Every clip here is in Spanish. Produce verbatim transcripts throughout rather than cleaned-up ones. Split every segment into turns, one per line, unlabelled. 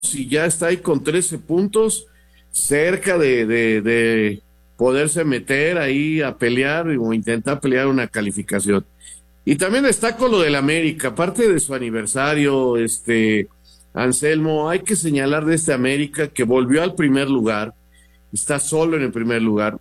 y ya está ahí con trece puntos, cerca de, de, de poderse meter ahí a pelear o intentar pelear una calificación. Y también destaco lo del América, aparte de su aniversario, este, Anselmo, hay que señalar de este América que volvió al primer lugar, está solo en el primer lugar.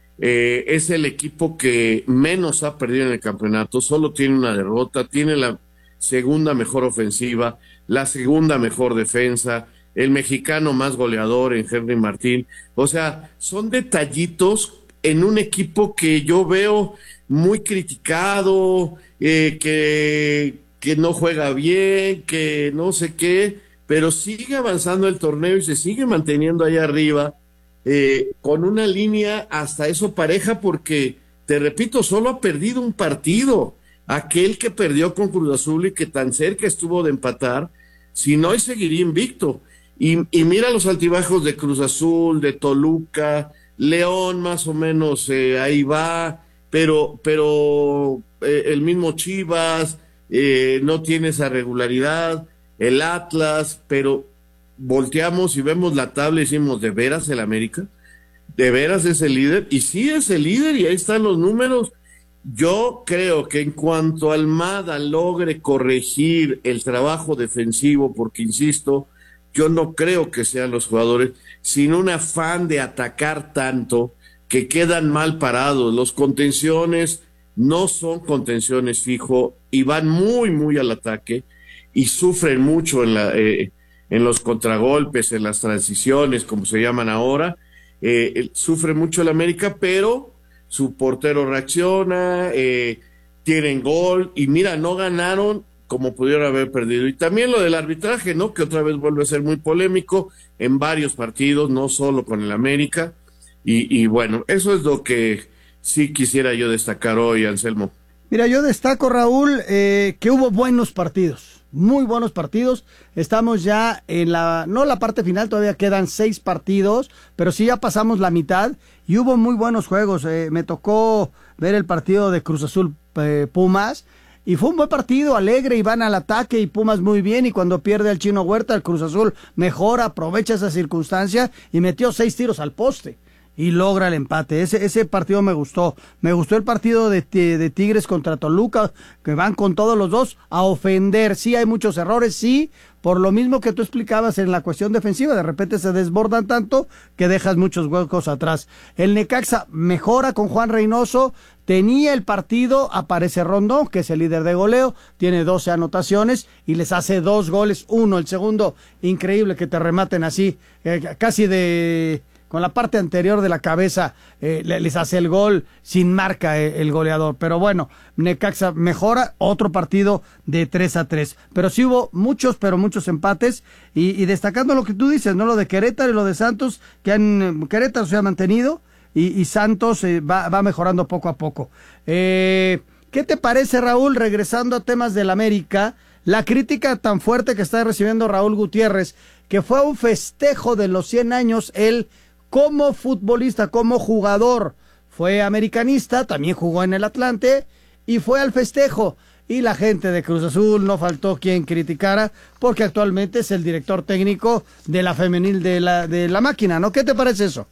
Eh, es el equipo que menos ha perdido en el campeonato, solo tiene una derrota, tiene la segunda mejor ofensiva, la segunda mejor defensa, el mexicano más goleador en Henry Martín. O sea, son detallitos en un equipo que yo veo muy criticado, eh, que, que no juega bien, que no sé qué, pero sigue avanzando el torneo y se sigue manteniendo ahí arriba, eh, con una línea hasta eso pareja, porque, te repito, solo ha perdido un partido, aquel que perdió con Cruz Azul y que tan cerca estuvo de empatar, si no, y seguiría invicto. Y, y mira los altibajos de Cruz Azul, de Toluca, León más o menos, eh, ahí va, pero, pero eh, el mismo Chivas eh, no tiene esa regularidad, el Atlas, pero volteamos y vemos la tabla y decimos, ¿de veras el América? ¿De veras es el líder? Y sí es el líder y ahí están los números. Yo creo que en cuanto Almada logre corregir el trabajo defensivo, porque insisto, yo no creo que sean los jugadores, sino un afán de atacar tanto que quedan mal parados. Los contenciones no son contenciones fijo y van muy, muy al ataque y sufren mucho en la... Eh, en los contragolpes, en las transiciones, como se llaman ahora, eh, sufre mucho el América, pero su portero reacciona, eh, tienen gol, y mira, no ganaron como pudieron haber perdido. Y también lo del arbitraje, ¿no? Que otra vez vuelve a ser muy polémico en varios partidos, no solo con el América, y, y bueno, eso es lo que sí quisiera yo destacar hoy, Anselmo.
Mira, yo destaco, Raúl, eh, que hubo buenos partidos, muy buenos partidos. Estamos ya en la, no la parte final, todavía quedan seis partidos, pero sí ya pasamos la mitad y hubo muy buenos juegos. Eh, me tocó ver el partido de Cruz Azul eh, Pumas y fue un buen partido, alegre, y van al ataque y Pumas muy bien, y cuando pierde el Chino Huerta, el Cruz Azul mejora, aprovecha esa circunstancia y metió seis tiros al poste y logra el empate. Ese, ese partido me gustó. Me gustó el partido de, de Tigres contra Toluca, que van con todos los dos a ofender. Sí hay muchos errores, sí, por lo mismo que tú explicabas en la cuestión defensiva. De repente se desbordan tanto que dejas muchos huecos atrás. El Necaxa mejora con Juan Reynoso. Tenía el partido, aparece Rondón, que es el líder de goleo, tiene doce anotaciones y les hace dos goles, uno, el segundo, increíble que te rematen así, eh, casi de... con la parte anterior de la cabeza, eh, les hace el gol sin marca eh, el goleador. Pero bueno, Necaxa mejora, otro partido de tres a tres. Pero sí hubo muchos, pero muchos empates, y, y destacando lo que tú dices, ¿no? Lo de Querétaro y lo de Santos, que han, Querétaro se ha mantenido, y, y Santos eh, va, va mejorando poco a poco. Eh, ¿Qué te parece, Raúl, regresando a temas del América, la crítica tan fuerte que está recibiendo Raúl Gutiérrez, que fue un festejo de los cien años, él como futbolista, como jugador, fue americanista, también jugó en el Atlante y fue al festejo, y la gente de Cruz Azul no faltó quien criticara, porque actualmente es el director técnico de la femenil de la, de la máquina, ¿no? ¿Qué te parece eso?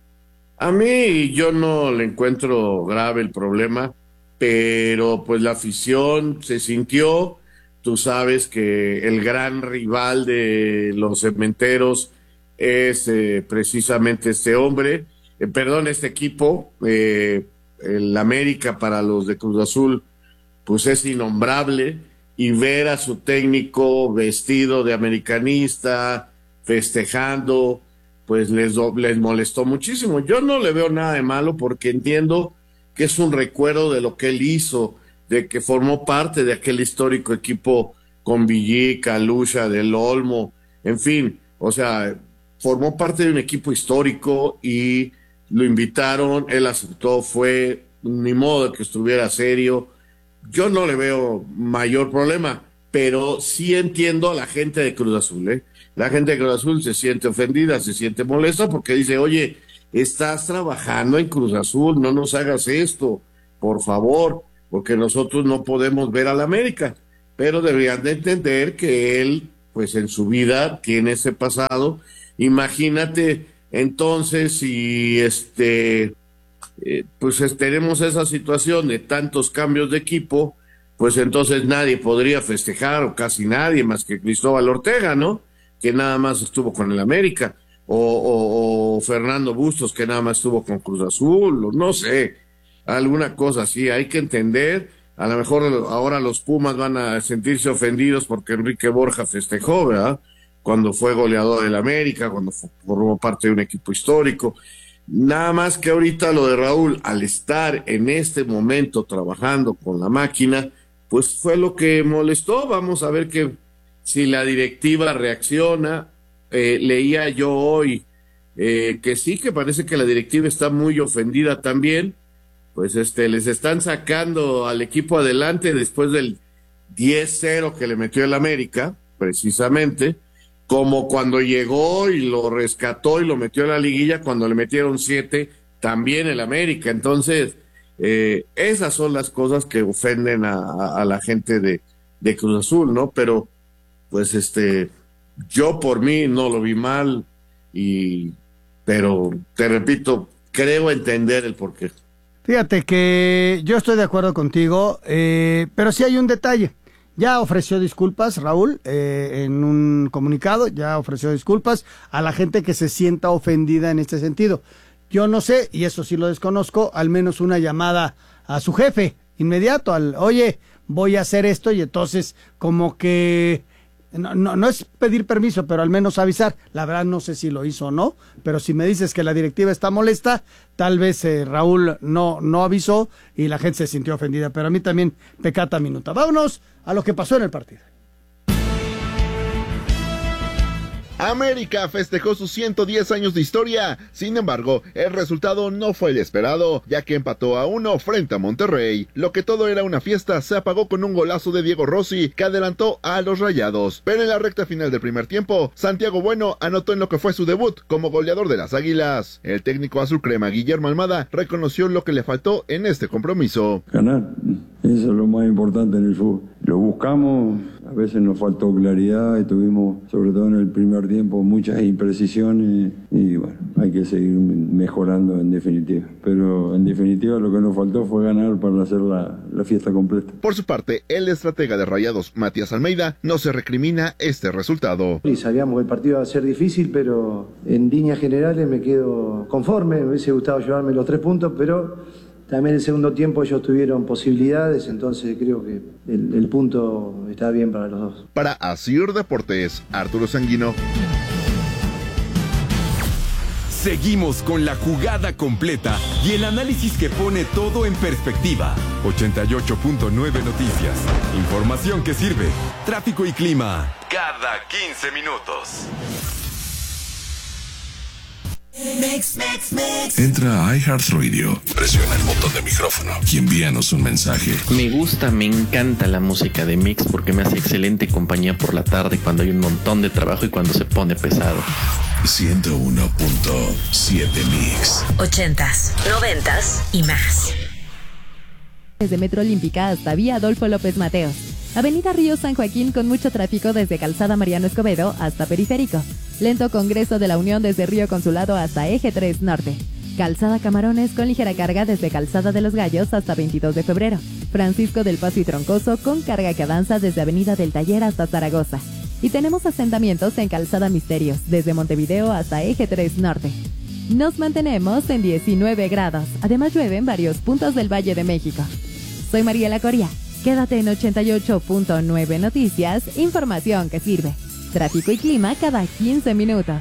A mí yo no le encuentro grave el problema, pero pues la afición se sintió, tú sabes que el gran rival de los cementeros es eh, precisamente este hombre, eh, perdón, este equipo, eh, el América para los de Cruz Azul, pues es innombrable, y ver a su técnico vestido de americanista, festejando, pues les, les molestó muchísimo. Yo no le veo nada de malo, porque entiendo que es un recuerdo de lo que él hizo, de que formó parte de aquel histórico equipo con Villica, Lucha, Del Olmo, en fin, o sea, formó parte de un equipo histórico y lo invitaron, él aceptó, fue, ni modo de que estuviera serio. Yo no le veo mayor problema, pero sí entiendo a la gente de Cruz Azul, ¿eh? La gente de Cruz Azul se siente ofendida, se siente molesta, porque dice, oye, estás trabajando en Cruz Azul, no nos hagas esto, por favor, porque nosotros no podemos ver al América, pero deberían de entender que él pues en su vida tiene ese pasado. Imagínate entonces si este eh, pues tenemos esa situación de tantos cambios de equipo, pues entonces nadie podría festejar, o casi nadie más que Cristóbal Ortega, ¿no? Que nada más estuvo con el América, o, o, o Fernando Bustos, que nada más estuvo con Cruz Azul, o no sé, alguna cosa así. Hay que entender, a lo mejor ahora los Pumas van a sentirse ofendidos porque Enrique Borja festejó, ¿verdad? Cuando fue goleador del América, cuando formó parte de un equipo histórico. Nada más que ahorita lo de Raúl, al estar en este momento trabajando con la máquina, pues fue lo que molestó. Vamos a ver que si la directiva reacciona. Eh, leía yo hoy eh, que sí, que parece que la directiva está muy ofendida también, pues este les están sacando al equipo adelante después del diez cero que le metió el América, precisamente, como cuando llegó y lo rescató y lo metió a la liguilla cuando le metieron siete, también el América. Entonces, eh, esas son las cosas que ofenden a, a, a la gente de, de Cruz Azul, ¿no? Pero, pues este... yo por mí no lo vi mal, y pero te repito, creo entender el porqué.
Fíjate que yo estoy de acuerdo contigo, eh, pero sí hay un detalle. Ya ofreció disculpas, Raúl, eh, en un comunicado, ya ofreció disculpas a la gente que se sienta ofendida en este sentido. Yo no sé, y eso sí lo desconozco, al menos una llamada a su jefe, inmediato, al, oye, voy a hacer esto, y entonces como que... No, no, no es pedir permiso, pero al menos avisar. La verdad no sé si lo hizo o no, pero si me dices que la directiva está molesta, tal vez eh, Raúl no, no avisó y la gente se sintió ofendida, pero a mí también pecata minuta. Vámonos a lo que pasó en el partido.
América festejó sus ciento diez años de historia. Sin embargo, el resultado no fue el esperado, ya que empató a uno frente a Monterrey. Lo que todo era una fiesta se apagó con un golazo de Diego Rossi, que adelantó a los Rayados. Pero en la recta final del primer tiempo, Santiago Bueno anotó en lo que fue su debut como goleador de las Águilas. El técnico azul crema Guillermo Almada reconoció lo que le faltó en este compromiso.
Ganar, eso es lo más importante en el fútbol. Lo buscamos, a veces nos faltó claridad y tuvimos, sobre todo en el primer tiempo, muchas imprecisiones, y bueno, hay que seguir mejorando en definitiva. Pero en definitiva lo que nos faltó fue ganar para hacer la, la fiesta completa.
Por su parte, el estratega de Rayados, Matías Almeida, no se recrimina este resultado.
Y sabíamos que el partido iba a ser difícil, pero en líneas generales me quedo conforme. Me hubiese gustado llevarme los tres puntos, pero también en el segundo tiempo ellos tuvieron posibilidades, entonces creo que el, el punto está bien para los dos.
Para Asir Deportes, Arturo Sanguino.
Seguimos con la jugada completa y el análisis que pone todo en perspectiva. ochenta y ocho punto nueve Noticias. Información que sirve. Tráfico y clima cada quince minutos.
Mix, mix, mix.
Entra a iHeartRadio, presiona el botón de micrófono y envíanos un mensaje.
Me gusta, me encanta la música de Mix porque me hace excelente compañía por la tarde cuando hay un montón de trabajo y cuando se pone pesado.
ciento uno punto siete Mix.
Ochentas, noventas y más.
Desde Metro Olímpica hasta Vía Adolfo López Mateos. Avenida Río San Joaquín con mucho tráfico desde Calzada Mariano Escobedo hasta Periférico. Lento Congreso de la Unión desde Río Consulado hasta Eje tres Norte. Calzada Camarones con ligera carga desde Calzada de los Gallos hasta veintidós de febrero. Francisco del Paso y Troncoso con carga que avanza desde Avenida del Taller hasta Zaragoza. Y tenemos asentamientos en Calzada Misterios desde Montevideo hasta Eje tres Norte. Nos mantenemos en diecinueve grados. Además llueve en varios puntos del Valle de México. Soy Mariela Coria. Quédate en ochenta y ocho punto nueve Noticias, información que sirve. Tráfico y clima cada quince minutos.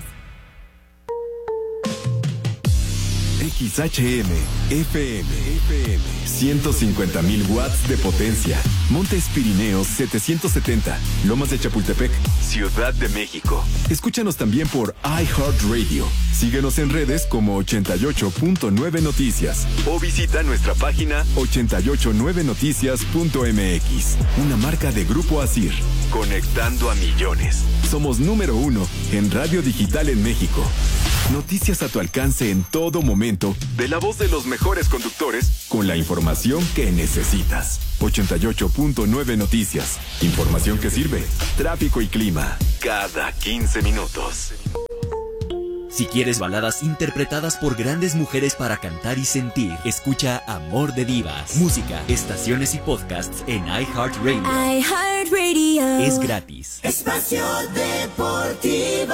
X H M, F M, F M, ciento cincuenta mil watts de potencia. Montes Pirineos setecientos setenta, Lomas de Chapultepec, Ciudad de México. Escúchanos también por iHeartRadio. Síguenos en redes como ochenta y ocho punto nueve Noticias o visita nuestra página ochenta y ocho nueve noticias punto m x. Una marca de Grupo Asir, conectando a millones. Somos número uno en radio digital en México. Noticias a tu alcance en todo momento, de la voz de los mejores conductores, con la información que necesitas. ochenta y ocho punto nueve Noticias. Información que sirve. Tráfico y clima. Cada quince minutos.
Si quieres baladas interpretadas por grandes mujeres para cantar y sentir, escucha Amor de Divas. Música, estaciones y podcasts en iHeartRadio.
iHeartRadio.
Es gratis.
Espacio Deportivo.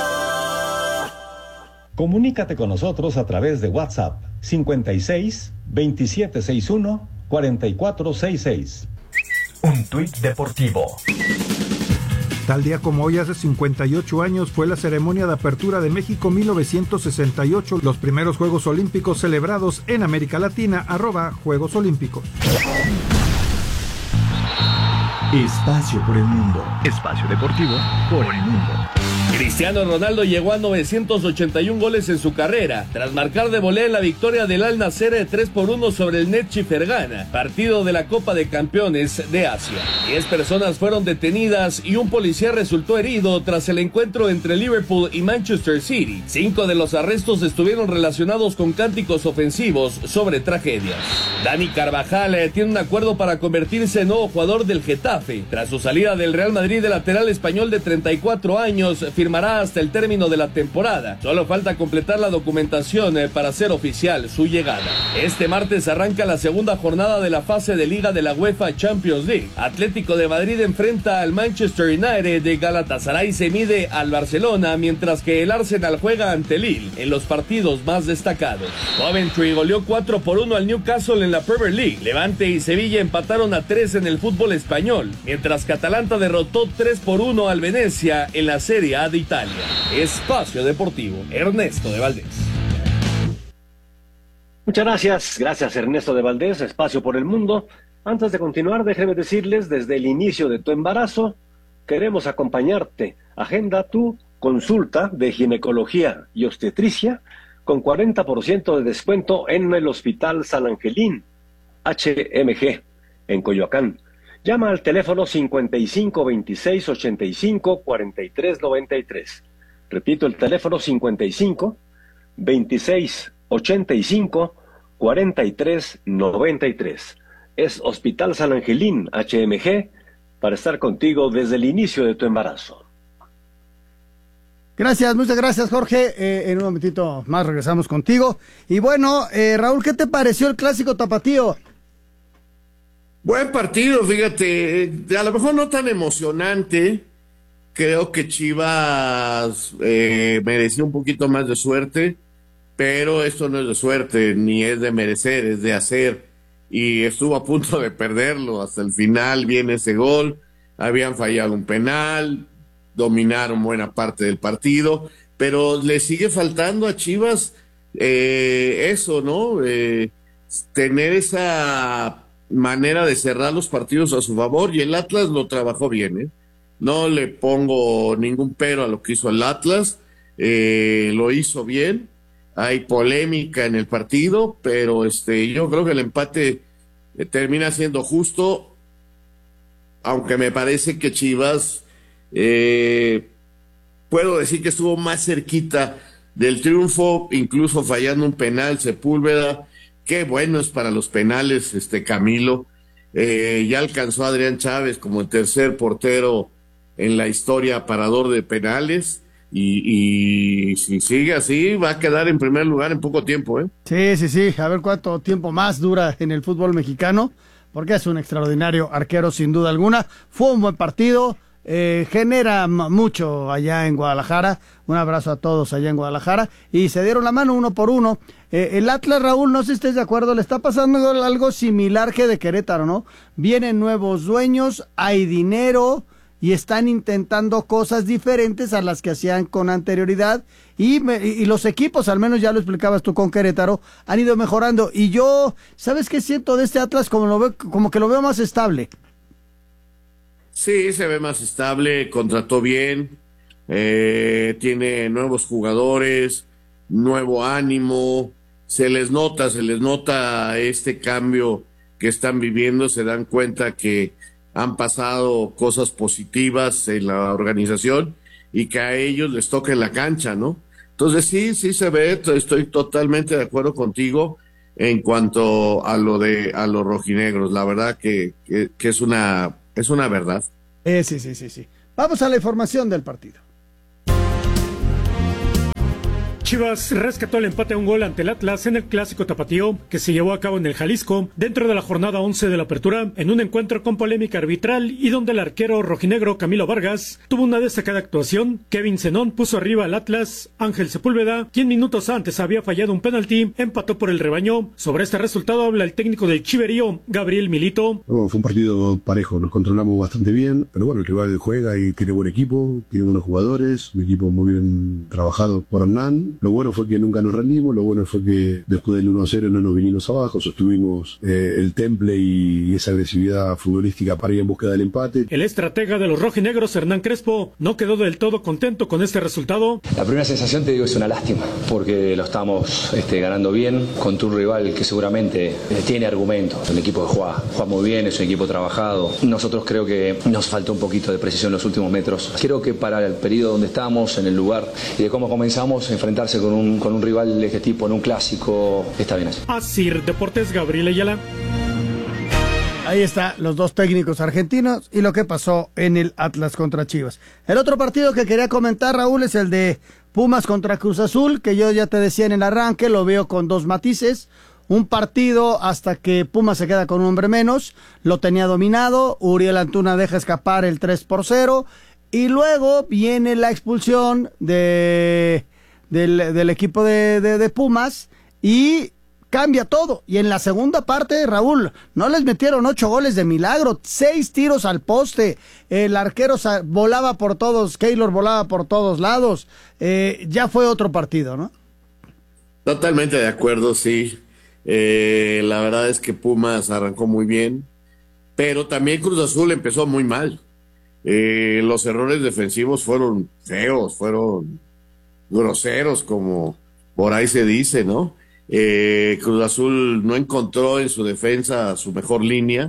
Comunícate con nosotros a través de WhatsApp cincuenta y seis, veintisiete sesenta y uno, cuarenta y cuatro sesenta y seis.
Un tuit deportivo.
Tal día como hoy, hace cincuenta y ocho años, fue la ceremonia de apertura de México mil novecientos sesenta y ocho, los primeros Juegos Olímpicos celebrados en América Latina, arroba Juegos Olímpicos.
Espacio por el mundo. Espacio deportivo por el mundo.
Cristiano Ronaldo llegó a novecientos ochenta y uno goles en su carrera, tras marcar de volea en la victoria del Al Nassr tres por uno sobre el Neftchi Fergana, partido de la Copa de Campeones de Asia. Diez personas fueron detenidas y un policía resultó herido tras el encuentro entre Liverpool y Manchester City. Cinco de los arrestos estuvieron relacionados con cánticos ofensivos sobre tragedias. Dani Carvajal eh, tiene un acuerdo para convertirse en nuevo jugador del Getafe. Tras su salida del Real Madrid, el lateral español de treinta y cuatro años firmará hasta el término de la temporada. Solo falta completar la documentación eh, para hacer oficial su llegada. Este martes arranca la segunda jornada de la fase de Liga de la UEFA Champions League. Atlético de Madrid enfrenta al Manchester United, de Galatasaray se mide al Barcelona, mientras que el Arsenal juega ante Lille en los partidos más destacados. Coventry goleó cuatro por uno al Newcastle en la Premier League. Levante y Sevilla empataron a tres en el fútbol español, mientras que Atalanta derrotó tres por uno al Venecia en la Serie A de Italia. Espacio Deportivo, Ernesto de Valdés.
Muchas gracias, gracias Ernesto de Valdés, Espacio por el Mundo. Antes de continuar, déjenme decirles, desde el inicio de tu embarazo, queremos acompañarte. Agenda tu consulta de ginecología y obstetricia con cuarenta por ciento de descuento en el Hospital San Angelín, H M G, en Coyoacán. Llama al teléfono cincuenta y cinco veintiséis ochenta y cinco cuarenta y tres noventa y tres. Repito, el teléfono cincuenta y cinco veintiséis ochenta y cinco cuarenta y tres noventa y tres. Es Hospital San Angelín, H M G, para estar contigo desde el inicio de tu embarazo.
Gracias, muchas gracias, Jorge. Eh, en un momentito más regresamos contigo. Y bueno, eh, Raúl, ¿qué te pareció el clásico tapatío?
Buen partido, fíjate, a lo mejor no tan emocionante. Creo que Chivas eh, merecía un poquito más de suerte, pero esto no es de suerte, ni es de merecer, es de hacer. Y estuvo a punto de perderlo. Hasta el final viene ese gol, habían fallado un penal, dominaron buena parte del partido, pero le sigue faltando a Chivas eh, eso, ¿no? Eh, tener esa manera de cerrar los partidos a su favor, y el Atlas lo trabajó bien, ¿eh? No le pongo ningún pero a lo que hizo el Atlas, eh, lo hizo bien. Hay polémica en el partido, pero este, yo creo que el empate eh, termina siendo justo, aunque me parece que Chivas, eh, puedo decir que estuvo más cerquita del triunfo, incluso fallando un penal. Sepúlveda, qué bueno es para los penales este Camilo, eh, ya alcanzó a Adrián Chávez como el tercer portero en la historia parador de penales. Y, y si sigue así, va a quedar en primer lugar en poco tiempo, ¿eh?
Sí, sí, sí, a ver cuánto tiempo más dura en el fútbol mexicano, porque es un extraordinario arquero sin duda alguna. Fue un buen partido, eh, genera mucho allá en Guadalajara. Un abrazo a todos allá en Guadalajara. Y se dieron la mano uno por uno. Eh, el Atlas, Raúl, no sé si estés de acuerdo, le está pasando algo similar que de Querétaro, ¿no? Vienen nuevos dueños, hay dinero, y están intentando cosas diferentes a las que hacían con anterioridad, y, me, y los equipos, al menos ya lo explicabas tú con Querétaro, han ido mejorando. Y yo, ¿sabes qué siento de este Atlas? Como, lo veo, como que lo veo más estable.
Sí, se ve más estable, contrató bien, eh, tiene nuevos jugadores, nuevo ánimo, se les nota, se les nota este cambio que están viviendo, se dan cuenta que han pasado cosas positivas en la organización y que a ellos les toca en la cancha, ¿no? Entonces sí, sí se ve, estoy totalmente de acuerdo contigo en cuanto a lo de a los rojinegros. La verdad que, que, que es una es una verdad.
Eh, sí, sí, sí, sí. Vamos a la información del partido.
Chivas rescató el empate a un gol ante el Atlas en el clásico tapatío que se llevó a cabo en el Jalisco dentro de la jornada once de la apertura, en un encuentro con polémica arbitral y donde el arquero rojinegro Camilo Vargas tuvo una destacada actuación. Kevin Zenón puso arriba al Atlas. Ángel Sepúlveda, quien minutos antes había fallado un penalti, empató por el rebaño. Sobre este resultado habla el técnico del Chiverío, Gabriel Milito.
Bueno, fue un partido parejo, nos controlamos bastante bien, pero bueno, el rival juega y tiene buen equipo, tiene buenos jugadores, un equipo muy bien trabajado por Hernán. Lo bueno fue que nunca nos rendimos, lo bueno fue que después del uno a cero no nos vinimos abajo, sostuvimos eh, el temple y esa agresividad futbolística para ir en búsqueda del empate.
El estratega de los rojinegros, Hernán Crespo, no quedó del todo contento con este resultado.
La primera sensación, te digo, es una lástima, porque lo estamos este, ganando bien contra un rival que seguramente eh, tiene argumentos. Un equipo que juega, juega muy bien, es un equipo trabajado. Nosotros creo que nos falta un poquito de precisión en los últimos metros. Creo que para el periodo donde estamos, en el lugar y de cómo comenzamos a enfrentarse con un, con un rival de este tipo en un clásico, está bien así.
Asir Deportes, Gabriel Ayala.
Ahí está, los dos técnicos argentinos y lo que pasó en el Atlas contra Chivas. El otro partido que quería comentar, Raúl, es el de Pumas contra Cruz Azul, que yo ya te decía en el arranque, lo veo con dos matices. Un partido hasta que Pumas se queda con un hombre menos, lo tenía dominado, Uriel Antuna deja escapar el tres por cero, y luego viene la expulsión de... Del, del equipo de, de, de Pumas y cambia todo. Y en la segunda parte, Raúl, no les metieron ocho goles de milagro, seis tiros al poste, el arquero volaba por todos, Keylor volaba por todos lados, eh, ya fue otro partido, ¿no?
Totalmente de acuerdo, sí. Eh, la verdad es que Pumas arrancó muy bien, pero también Cruz Azul empezó muy mal. Eh, los errores defensivos fueron feos, fueron groseros, como por ahí se dice, ¿no? Eh, Cruz Azul no encontró en su defensa su mejor línea,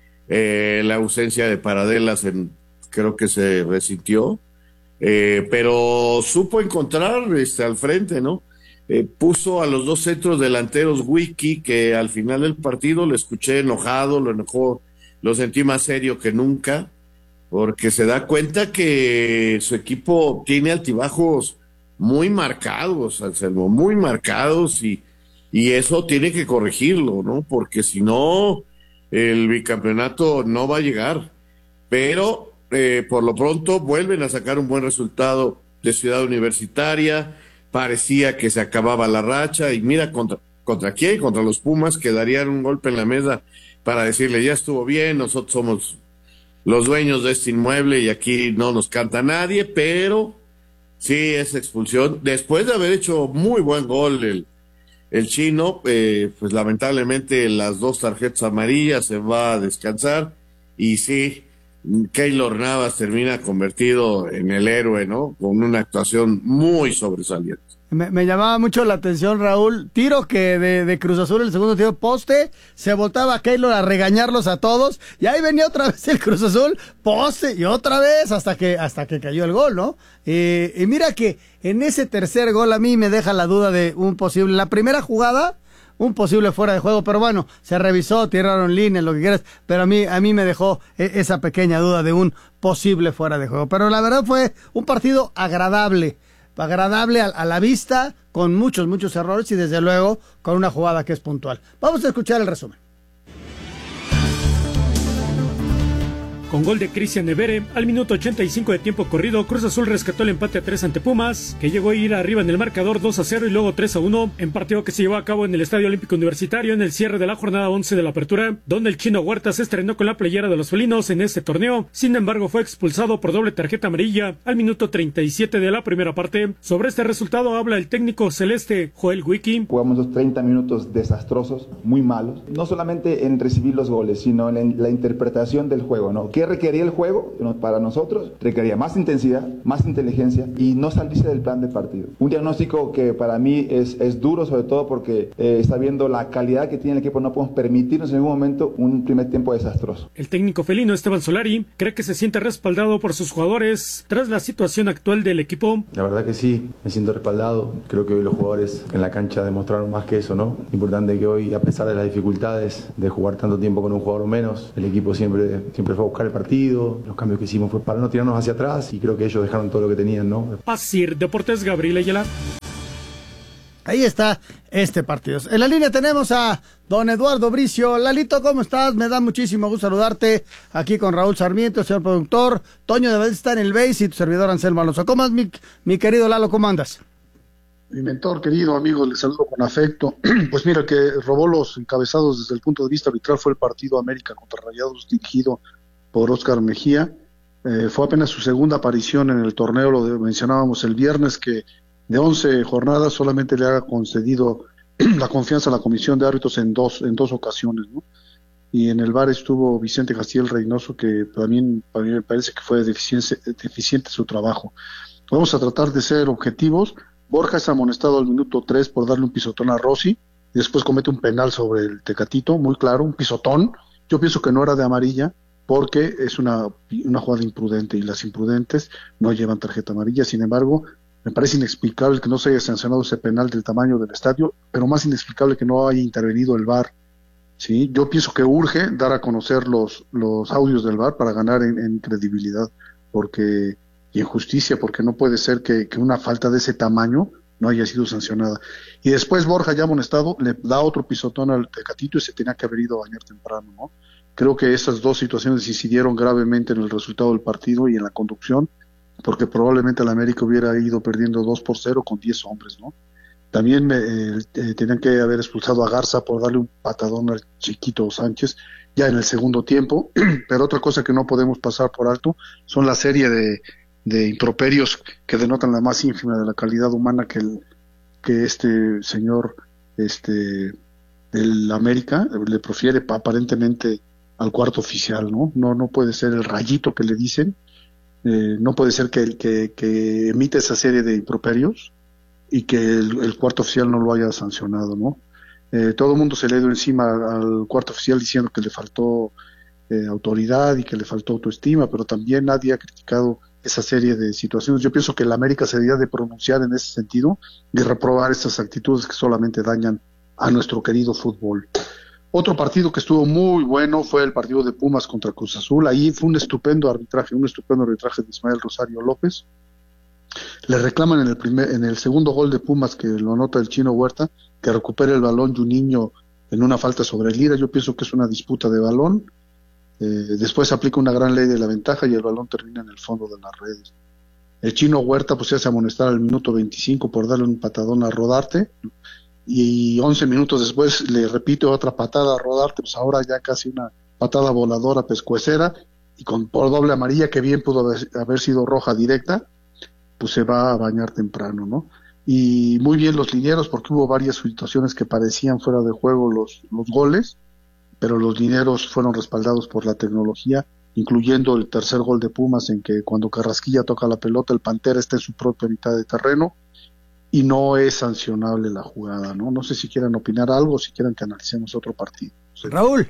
eh, la ausencia de Paradelas en, creo que se resintió, eh, pero supo encontrar este, al frente, ¿no? Eh, puso a los dos centros delanteros Wiki, que al final del partido lo escuché enojado, lo enojó, lo sentí más serio que nunca, porque se da cuenta que su equipo tiene altibajos muy marcados, Anselmo, muy marcados, y, y eso tiene que corregirlo, ¿no? Porque si no, el bicampeonato no va a llegar. Pero eh, por lo pronto vuelven a sacar un buen resultado de Ciudad Universitaria, parecía que se acababa la racha, y mira, ¿contra, contra quién? Contra los Pumas, que darían un golpe en la mesa para decirle, ya estuvo bien, nosotros somos los dueños de este inmueble y aquí no nos canta nadie, pero sí, esa expulsión, después de haber hecho muy buen gol el, el chino, eh, pues lamentablemente las dos tarjetas amarillas, se va a descansar, y sí, Keylor Navas termina convertido en el héroe, ¿no? Con una actuación muy sobresaliente.
Me, me llamaba mucho la atención, Raúl, tiro que de, de Cruz Azul, el segundo tiro poste, se voltaba Keylor a regañarlos a todos, y ahí venía otra vez el Cruz Azul, poste, y otra vez hasta que hasta que cayó el gol, ¿no? Eh, y mira que en ese tercer gol a mí me deja la duda de un posible, la primera jugada, un posible fuera de juego, pero bueno, se revisó, tiraron líneas, lo que quieras, pero a mí, a mí me dejó esa pequeña duda de un posible fuera de juego. Pero la verdad fue un partido agradable, agradable a, a la vista, con muchos, muchos errores y desde luego con una jugada que es puntual. Vamos a escuchar el resumen.
Con gol de Cristian Nevere, al minuto ochenta y cinco de tiempo corrido, Cruz Azul rescató el empate a tres ante Pumas, que llegó a ir arriba en el marcador dos a cero y luego tres a uno, en partido que se llevó a cabo en el Estadio Olímpico Universitario en el cierre de la jornada once de la apertura, donde el Chino Huerta se estrenó con la playera de los felinos en este torneo. Sin embargo, fue expulsado por doble tarjeta amarilla al minuto treinta y siete de la primera parte. Sobre este resultado habla el técnico celeste, Joel Wiki.
Jugamos los treinta minutos desastrosos, muy malos, no solamente en recibir los goles, sino en la interpretación del juego, ¿no? ¿Qué requería el juego? Para nosotros requería más intensidad, más inteligencia y no salirse del plan de partido. Un diagnóstico que para mí es, es duro, sobre todo porque eh, está viendo la calidad que tiene el equipo. No podemos permitirnos en ningún momento un primer tiempo desastroso.
El técnico felino Esteban Solari cree que se siente respaldado por sus jugadores tras la situación actual del equipo.
La verdad que sí, me siento respaldado. Creo que hoy los jugadores en la cancha demostraron más que eso, ¿no? Importante que hoy, a pesar de las dificultades de jugar tanto tiempo con un jugador menos, el equipo siempre, siempre fue a buscar el partido. Los cambios que hicimos fue para no tirarnos hacia atrás y creo que ellos dejaron todo lo que tenían, ¿no?
Asir Deportes, Gabriel Ayala.
Ahí está este partido. En la línea tenemos a don Eduardo Bricio. Lalito, ¿cómo estás? Me da muchísimo gusto saludarte aquí con Raúl Sarmiento, señor productor. Toño de Valdés está en el base y tu servidor Anselmo Alonso. ¿Cómo andas, mi, mi querido Lalo? ¿Cómo andas?
Mi mentor, querido amigo, le saludo con afecto. Pues mira, el que robó los encabezados desde el punto de vista arbitral fue el partido América contra Rayados, dirigido por Óscar Mejía. Eh, fue apenas su segunda aparición en el torneo, lo de, mencionábamos el viernes, que de once jornadas solamente le ha concedido la confianza a la comisión de árbitros en dos en dos ocasiones, ¿no? Y en el V A R estuvo Vicente Castiel Reynoso, que también para mí me parece que fue deficiente, deficiente su trabajo. Vamos a tratar de ser objetivos. Borja es amonestado al minuto tres por darle un pisotón a Rossi, y después comete un penal sobre el Tecatito, muy claro, un pisotón. Yo pienso que no era de amarilla, porque es una, una jugada imprudente, y las imprudentes no llevan tarjeta amarilla. Sin embargo, me parece inexplicable que no se haya sancionado ese penal del tamaño del estadio, pero más inexplicable que no haya intervenido el V A R. ¿Sí? Yo pienso que urge dar a conocer los, los audios del V A R para ganar en, en credibilidad, porque y en justicia, porque no puede ser que, que una falta de ese tamaño no haya sido sancionada. Y después Borja, ya amonestado, le da otro pisotón al Tecatito y se tenía que haber ido a bañar temprano, ¿no? Creo que esas dos situaciones incidieron gravemente en el resultado del partido y en la conducción, porque probablemente el América hubiera ido perdiendo dos por cero con diez hombres, ¿no? También me, eh, eh, tenían que haber expulsado a Garza por darle un patadón al chiquito Sánchez ya en el segundo tiempo. Pero otra cosa que no podemos pasar por alto son la serie de, de improperios que denotan la más ínfima de la calidad humana que el, que este señor este del América le profiere aparentemente al cuarto oficial, ¿no? No no puede ser el rayito que le dicen, eh, no puede ser que el que, que emite esa serie de improperios y que el, el cuarto oficial no lo haya sancionado, ¿no? Eh, todo el mundo se le dio encima al cuarto oficial diciendo que le faltó eh, autoridad y que le faltó autoestima, pero también nadie ha criticado esa serie de situaciones. Yo pienso que la América se debería de pronunciar en ese sentido y reprobar estas actitudes que solamente dañan a nuestro querido fútbol. Otro partido que estuvo muy bueno fue el partido de Pumas contra Cruz Azul. Ahí fue un estupendo arbitraje, un estupendo arbitraje de Ismael Rosario López. Le reclaman en el primer, en el segundo gol de Pumas, que lo anota el Chino Huerta, que recupere el balón Juninho en una falta sobre Lira. Yo pienso que es una disputa de balón. Eh, después aplica una gran ley de la ventaja y el balón termina en el fondo de las redes. El Chino Huerta pues se hace amonestar al minuto veinticinco por darle un patadón a Rodarte, y once minutos después le repite otra patada a Rodarte, pues ahora ya casi una patada voladora pescuecera, y con por doble amarilla, que bien pudo haber, haber sido roja directa, pues se va a bañar temprano, ¿no? Y muy bien los linieros, porque hubo varias situaciones que parecían fuera de juego los, los goles, pero los linieros fueron respaldados por la tecnología, incluyendo el tercer gol de Pumas, en que cuando Carrasquilla toca la pelota, el Pantera está en su propia mitad de terreno, y no es sancionable la jugada, ¿no? No sé si quieran opinar algo, si quieran que analicemos otro partido. Sí.
Raúl.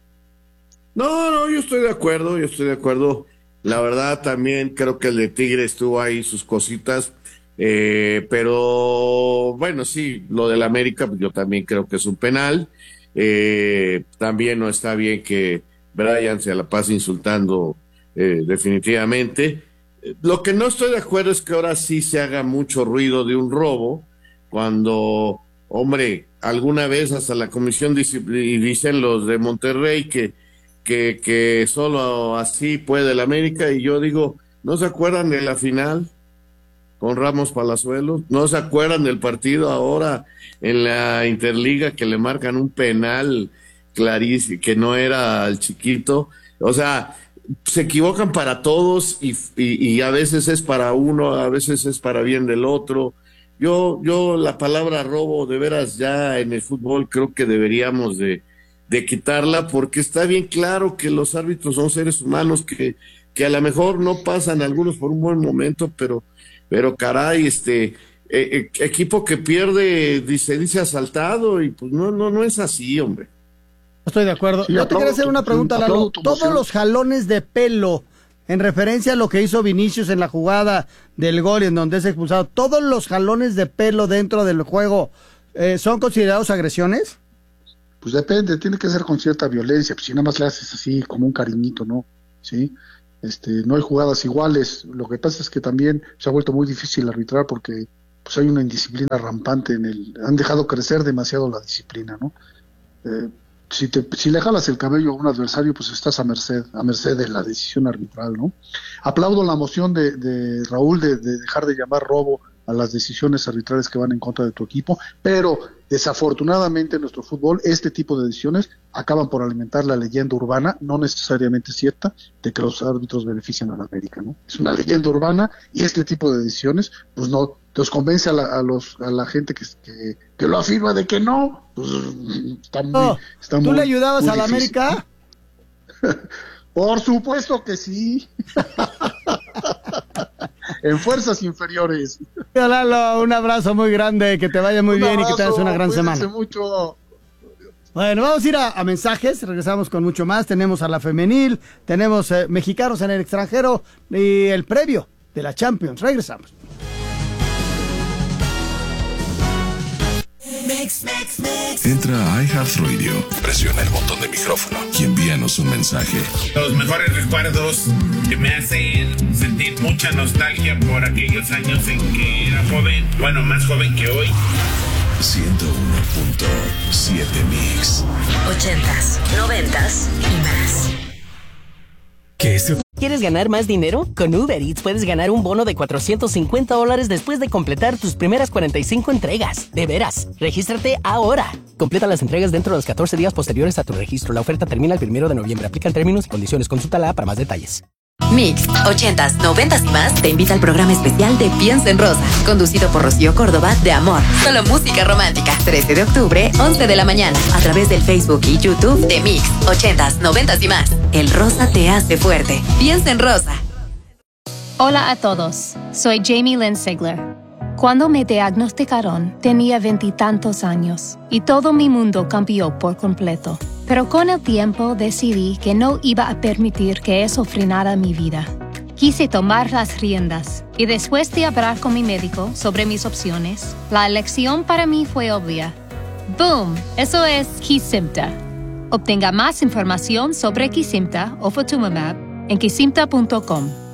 No, no, yo estoy de acuerdo, yo estoy de acuerdo. La verdad también creo que el de Tigres tuvo ahí sus cositas, eh, pero bueno, sí, lo del América, pues yo también creo que es un penal. Eh, también no está bien que Brian se la pase insultando, eh, definitivamente. Lo que no estoy de acuerdo es que ahora sí se haga mucho ruido de un robo, cuando, hombre, alguna vez hasta la comisión dice, y dicen los de Monterrey que, que, que solo así puede el América, y yo digo, ¿no se acuerdan de la final con Ramos Palazuelos? ¿No se acuerdan del partido ahora en la Interliga que le marcan un penal clarísimo, que no era al chiquito? O sea, se equivocan para todos y, y, y a veces es para uno, a veces es para bien del otro. Yo, yo la palabra robo, de veras, ya en el fútbol creo que deberíamos de, de quitarla, porque está bien claro que los árbitros son seres humanos que, que a lo mejor no pasan algunos por un buen momento, pero, pero caray, este eh, eh, equipo que pierde se dice asaltado, y pues no, no, no es así, hombre.
Estoy de acuerdo.
Sí,
Yo te quería hacer una pregunta, Lalo. Todos los jalones de pelo, en referencia a lo que hizo Vinicius en la jugada del gol en donde es expulsado, todos los jalones de pelo dentro del juego, eh, ¿son considerados agresiones?
Pues depende, tiene que ser con cierta violencia, pues si nada más le haces así como un cariñito, ¿no? Sí, este, no hay jugadas iguales. Lo que pasa es que también se ha vuelto muy difícil arbitrar porque pues hay una indisciplina rampante en el, han dejado crecer demasiado la disciplina, ¿no? Eh, Si, te, si le jalas el cabello a un adversario, pues estás a merced, a merced de la decisión arbitral, ¿no? Aplaudo la moción de, de Raúl de, de dejar de llamar robo a las decisiones arbitrales que van en contra de tu equipo, pero desafortunadamente en nuestro fútbol este tipo de decisiones acaban por alimentar la leyenda urbana, no necesariamente cierta, de que los árbitros benefician a la América, ¿no? Es una leyenda urbana y este tipo de decisiones, pues no, los convence a la, a los, a la gente que, que, que lo afirma de que no, pues está muy,
oh,
está
¿tú
muy,
le ayudabas
muy
a la
difícil.
América?
Por supuesto que sí. En fuerzas inferiores.
Lalo, un abrazo muy grande, que te vaya muy
Un
bien
abrazo,
y que tengas una gran
cuídense
semana.
Mucho.
Bueno, vamos a ir a, a mensajes, regresamos con mucho más. Tenemos a la femenil, tenemos eh, mexicanos en el extranjero y el previo de la Champions. Regresamos.
Mix, mix, mix.
Entra a iHeartRadio, presiona el botón de micrófono y envíanos un mensaje.
Los mejores recuerdos que me hacen sentir mucha nostalgia por aquellos años en que era joven, bueno, más joven que hoy.
ciento uno punto siete Mix.
Ochentas, noventas y más.
¿Qué es eso? ¿Quieres ganar más dinero? Con Uber Eats puedes ganar un bono de cuatrocientos cincuenta dólares después de completar tus primeras cuarenta y cinco entregas. De veras, regístrate ahora. Completa las entregas dentro de los catorce días posteriores a tu registro. La oferta termina el primero de noviembre. Aplican términos y condiciones. Consúltala para más detalles.
Mix, ochentas, noventas y más te invita al programa especial de Piensa en Rosa, conducido por Rocío Córdoba de Amor. Solo música romántica. trece de octubre, once de la mañana, a través del Facebook y YouTube de Mix, ochentas, noventas y más. El rosa te hace fuerte. Piensa en Rosa.
Hola a todos, soy Jamie Lynn Sigler. Cuando me diagnosticaron, tenía veintitantos años y todo mi mundo cambió por completo. Pero con el tiempo decidí que no iba a permitir que eso frenara mi vida. Quise tomar las riendas y después de hablar con mi médico sobre mis opciones, la elección para mí fue obvia. ¡Boom! Eso es Kesimpta. Obtenga más información sobre Kesimpta o Ofatumumab en kesimpta punto com.